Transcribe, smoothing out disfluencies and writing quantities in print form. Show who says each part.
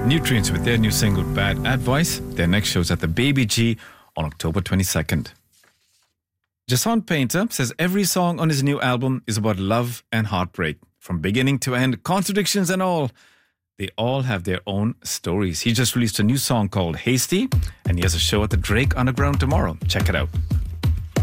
Speaker 1: Nutrients with their new single Bad Advice. Their next show's at the Baby G on October 22nd. Jason Painter says every song on his new album is about love and heartbreak. From beginning to end, contradictions and all. They all have their own stories. He just released a new song called Hasty, and he has a show at the Drake Underground tomorrow. Check it out.